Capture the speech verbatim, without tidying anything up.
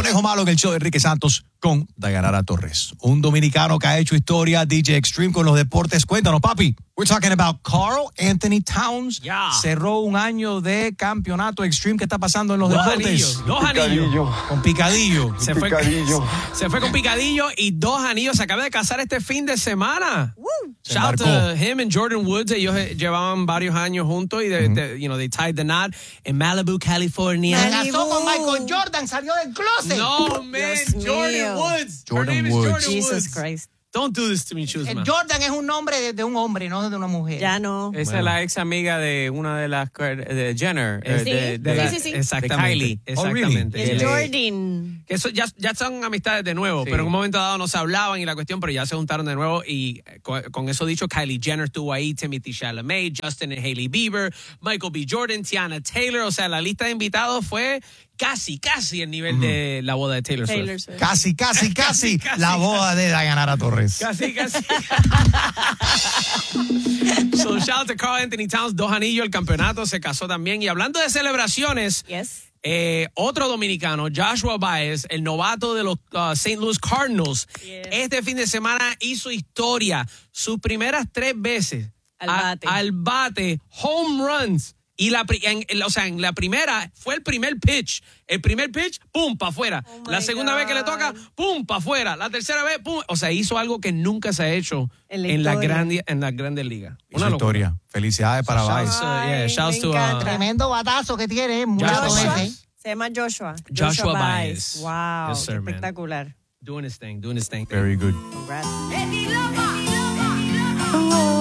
Conejo Malo en el show de Enrique Santos con Dayanara Torres. Un dominicano que ha hecho historia, D J Extreme con los deportes. Cuéntanos, papi. We're talking about Karl Anthony Towns. Yeah. Cerró un año de campeonato Extreme. ¿Qué está pasando en los Dos deportes? anillos, dos anillos. Con picadillo. Se fue, Picadillo. se fue con picadillo y dos anillos. Se acaba de casar este fin de semana. Woo. Se Shout out embarcó. to him and Jordan Woods. Ellos eh, llevaban varios años juntos y de, de, you know, they tied the knot en Malibu, California. Se casó con Michael Jordan, salió del closet. No, man, Dios Jordan mío. Woods. Jordan Her name Woods. is Jordan Jesus Woods. Christ. Don't do this to me, Chusma. El Jordan es un nombre de, de un hombre, no de una mujer. Ya no. Esa Bueno. es la ex amiga de una de las de Jenner. eh, Sí. de, de Sí, la- sí, sí. Exactamente. De Kylie. Exactamente. Y Que el le- Jordan. Que eso ya, ya son amistades de nuevo, Sí. pero en un momento dado no se hablaban y la cuestión, pero ya se juntaron de nuevo y eh, con, con eso dicho, Kylie Jenner estuvo ahí, Timothy Chalamet, Justin y Hailey Bieber, Michael B. Jordan, Tiana Taylor, o sea, la lista de invitados fue casi, casi el nivel de la boda de Taylor, Taylor Swift. Swift. Casi, casi, casi, casi, la casi. boda de Dayanara Torres. Casi, casi. So, shout out to Karl Anthony Towns, dos anillos, el campeonato, se casó también. Y hablando de celebraciones, Yes. Eh, otro dominicano, Joshua Baez, el novato de los uh, Saint Louis Cardinals, Yes. este fin de semana hizo historia. Sus primeras tres veces Al a- bate. al bate, home runs. Y la, pri- en, en- o sea, en la primera fue el primer pitch. El primer pitch, pum, para afuera. Oh my la segunda God. vez que le toca, pum, para afuera. La tercera vez, pum. O sea, hizo algo que nunca se ha hecho En la en la, historia. grande, en la grandes ligas. Hizo historia. Felicidades para Baez. Shouts, uh, yeah, Ay, shouts me to, uh, encanta. Tremendo batazo que tiene, eh, muchacho Joshua. ese. Se llama Joshua. Joshua Baez. Baez. Wow. Yes, sir, qué man. espectacular. doing his thing, doing his thing. Very good. Congrats. Eddie Lover.